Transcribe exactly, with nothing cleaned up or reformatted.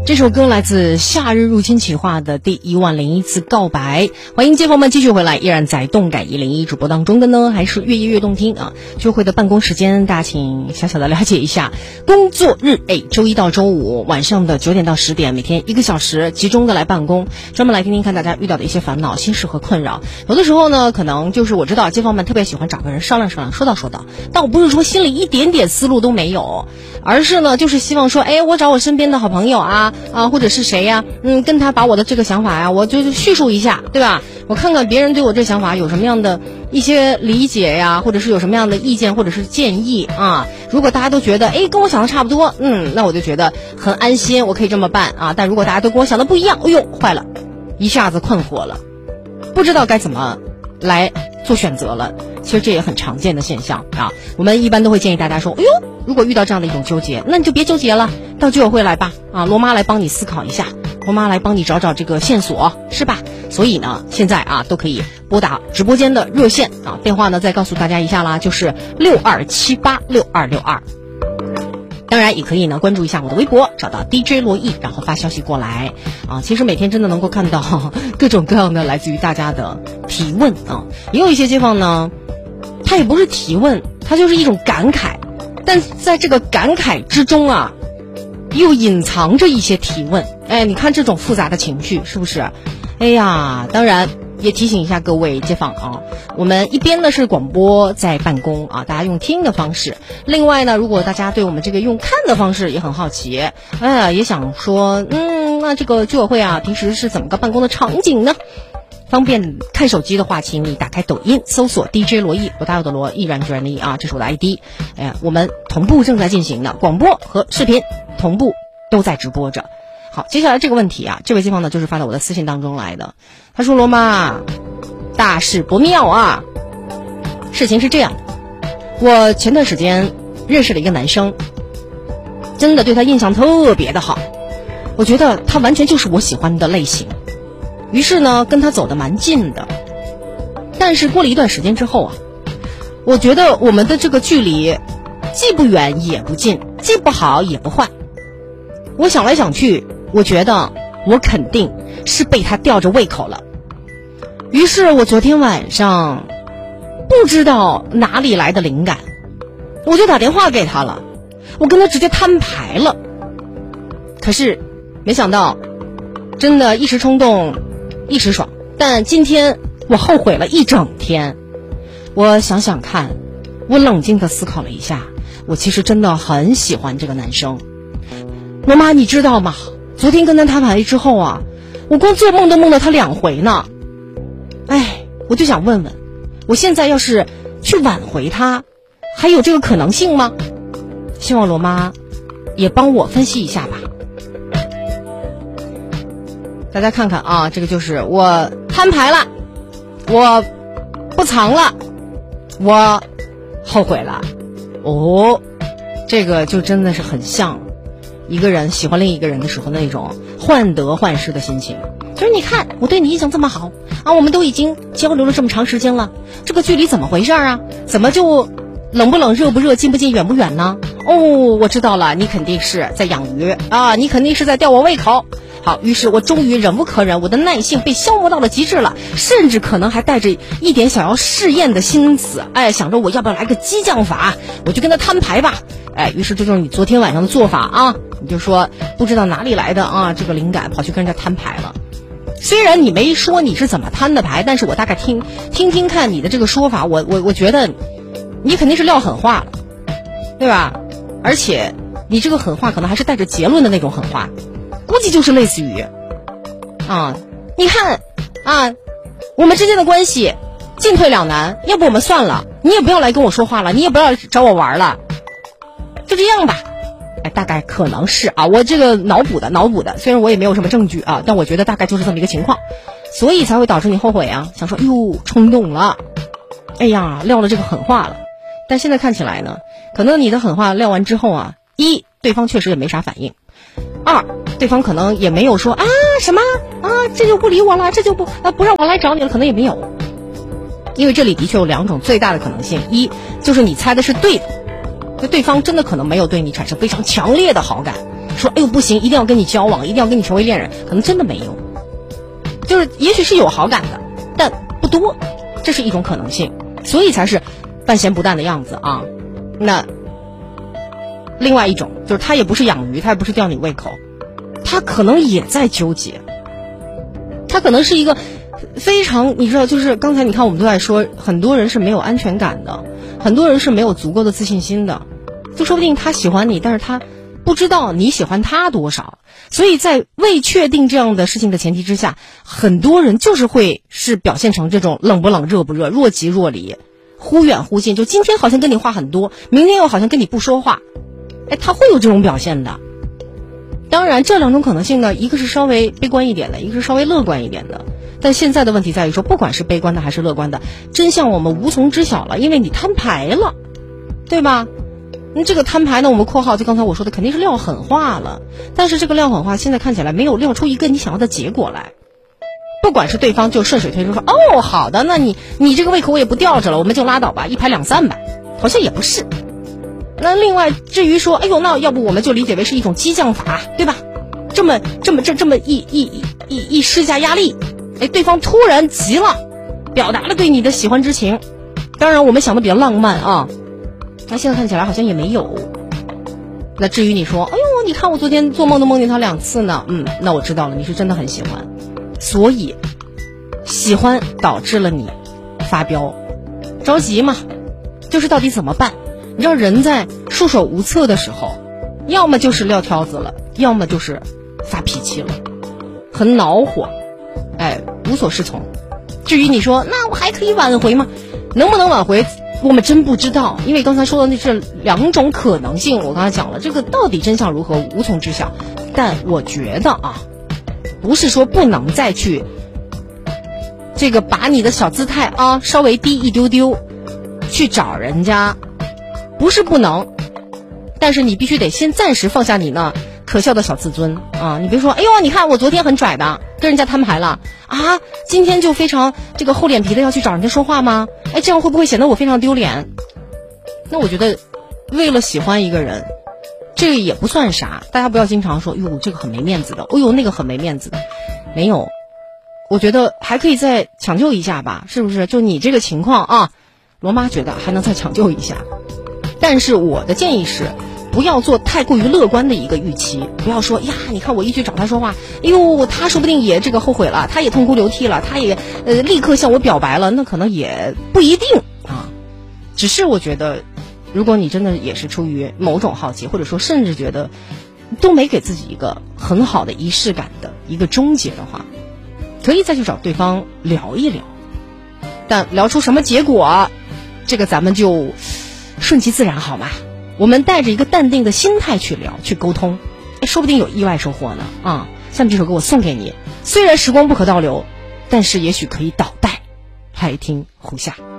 这首歌来自《夏日入侵企划》的第一万零一次告白。欢迎街坊们继续回来，依然在动感一零一直播当中的呢，还是越夜越动听啊。聚会的办公时间，大家请小小的了解一下。工作日，哎，周一到周五晚上的九点到十点，每天一个小时集中的来办公，专门来听听看大家遇到的一些烦恼、心事和困扰。有的时候呢，可能就是我知道街坊们特别喜欢找个人商量商量，说道说道，但我不是说心里一点点思路都没有，而是呢，就是希望说，哎，我找我身边的好朋友啊。啊，或者是谁呀、啊？嗯，跟他把我的这个想法呀、啊，我就叙述一下，对吧？我看看别人对我这想法有什么样的一些理解呀，或者是有什么样的意见或者是建议啊。如果大家都觉得，哎，跟我想的差不多，嗯，那我就觉得很安心，我可以这么办啊。但如果大家都跟我想的不一样，哎呦，坏了，一下子困惑了，不知道该怎么来做选择了。其实这也很常见的现象啊。我们一般都会建议大家说，哎呦，如果遇到这样的一种纠结，那你就别纠结了，到居委会来吧，啊，罗妈来帮你思考一下，罗妈来帮你找找这个线索，是吧？所以呢，现在啊都可以拨打直播间的热线啊，电话呢再告诉大家一下啦，就是六二七八六二六二。当然也可以呢关注一下我的微博，找到 D J 罗毅，然后发消息过来啊。其实每天真的能够看到呵呵各种各样的来自于大家的提问啊，也有一些街坊呢，他也不是提问，他就是一种感慨，但在这个感慨之中啊，又隐藏着一些提问。哎，你看这种复杂的情绪是不是？哎呀，当然也提醒一下各位街坊啊，我们一边呢是广播在办公啊，大家用听的方式；另外呢，如果大家对我们这个用看的方式也很好奇，哎呀，也想说，嗯，那这个居委会啊，平时是怎么个办公的场景呢？方便看手机的话，请你打开抖音，搜索 D J 罗毅，罗大佑的罗，毅然决然的毅啊，这是我的 I D。哎，我们同步正在进行的广播和视频同步都在直播着。好，接下来这个问题啊，这位街坊呢就是发到我的私信当中来的。他说：“罗妈，大事不妙啊！事情是这样，我前段时间认识了一个男生，真的对他印象特别的好，我觉得他完全就是我喜欢的类型。于是呢，跟他走得蛮近的。但是过了一段时间之后啊，我觉得我们的这个距离既不远也不近，既不好也不坏。我想来想去，我觉得我肯定是被他吊着胃口了。于是我昨天晚上不知道哪里来的灵感，我就打电话给他了，我跟他直接摊牌了。可是没想到，真的一时冲动一时爽，但今天我后悔了一整天。我想想看，我冷静地思考了一下，我其实真的很喜欢这个男生。罗妈，你知道吗？昨天跟他摊牌之后啊，我光做梦都梦到他两回呢。哎，我就想问问，我现在要是去挽回他，还有这个可能性吗？希望罗妈也帮我分析一下吧。大家看看啊，这个就是我摊牌了，我不藏了，我后悔了。哦，这个就真的是很像一个人喜欢另一个人的时候那种患得患失的心情。就是你看我对你印象这么好啊，我们都已经交流了这么长时间了，这个距离怎么回事啊？怎么就冷不冷热不热近不近远不远呢？哦，我知道了，你肯定是在养鱼啊，你肯定是在吊我胃口。好，于是我终于忍无可忍，我的耐性被消磨到了极致了，甚至可能还带着一点想要试验的心思，哎，想着我要不要来个激将法，我就跟他摊牌吧。哎，于是这就是你昨天晚上的做法啊，你就说不知道哪里来的啊这个灵感，跑去跟人家摊牌了。虽然你没说你是怎么摊的牌，但是我大概听听听看你的这个说法，我我我觉得你肯定是撂狠话了，对吧？而且你这个狠话可能还是带着结论的那种狠话，估计就是类似于啊，你看啊，我们之间的关系进退两难，要不我们算了，你也不要来跟我说话了，你也不要找我玩了，就这样吧。哎，大概可能是啊，我这个脑补的脑补的，虽然我也没有什么证据啊，但我觉得大概就是这么一个情况，所以才会导致你后悔啊，想说哟冲动了，哎呀撂了这个狠话了。但现在看起来呢，可能你的狠话撂完之后啊，一对方确实也没啥反应，二对方可能也没有说啊什么啊这就不理我了，这就不啊不让我来找你了，可能也没有。因为这里的确有两种最大的可能性，一就是你猜的是对的，那对方真的可能没有对你产生非常强烈的好感， 说哎呦不行，一定要跟你交往，一定要跟你成为恋人，可能真的没有，就是也许是有好感的，但不多，这是一种可能性，所以才是半咸不淡的样子啊。那另外一种就是他也不是养鱼，他也不是吊你胃口，他可能也在纠结，他可能是一个非常，你知道，就是刚才你看我们都在说，很多人是没有安全感的，很多人是没有足够的自信心的，就说不定他喜欢你，但是他不知道你喜欢他多少，所以在未确定这样的事情的前提之下，很多人就是会是表现成这种冷不冷热不热，若即若离，忽远忽近，就今天好像跟你话很多，明天又好像跟你不说话，哎，他会有这种表现的。当然这两种可能性呢，一个是稍微悲观一点的，一个是稍微乐观一点的，但现在的问题在于说，不管是悲观的还是乐观的，真相我们无从知晓了，因为你摊牌了，对吧？那这个摊牌呢，我们括号就刚才我说的肯定是撂狠话了，但是这个撂狠话现在看起来没有撂出一个你想要的结果来。不管是对方就顺水推舟说哦好的，那你你这个胃口我也不吊着了，我们就拉倒吧，一拍两散吧，好像也不是。那另外至于说哎呦那要不我们就理解为是一种激将法，对吧？这么这么这这么一一一一施加压力，哎，对方突然急了，表达了对你的喜欢之情，当然我们想的比较浪漫啊，那现在看起来好像也没有。那至于你说哎呦你看我昨天做梦都梦见他两次呢，嗯，那我知道了，你是真的很喜欢，所以喜欢导致了你发飙着急嘛，就是到底怎么办？你知道人在束手无策的时候，要么就是撂挑子了，要么就是发脾气了，很恼火，哎，无所适从。至于你说那我还可以挽回吗？能不能挽回我们真不知道，因为刚才说的那是两种可能性，我刚才讲了，这个到底真相如何无从知晓。但我觉得啊，不是说不能再去这个把你的小姿态啊稍微低一丢丢去找人家，不是不能，但是你必须得先暂时放下你那可笑的小自尊啊！你别说哎呦你看我昨天很拽的跟人家摊牌了啊，今天就非常这个厚脸皮的要去找人家说话吗？哎，这样会不会显得我非常丢脸？那我觉得为了喜欢一个人，这个也不算啥，大家不要经常说哟这个很没面子的，哦哟那个很没面子的，没有，我觉得还可以再抢救一下吧，是不是？就你这个情况啊，罗妈觉得还能再抢救一下，但是我的建议是不要做太过于乐观的一个预期，不要说呀你看我一去找他说话，哎呦他说不定也这个后悔了，他也痛哭流涕了，他也呃立刻向我表白了，那可能也不一定啊。只是我觉得如果你真的也是出于某种好奇，或者说甚至觉得都没给自己一个很好的仪式感的一个终结的话，可以再去找对方聊一聊，但聊出什么结果，这个咱们就顺其自然好吗？我们带着一个淡定的心态去聊去沟通，说不定有意外收获呢啊！下面这首歌我送给你，虽然时光不可倒流，但是也许可以倒带。来听胡夏。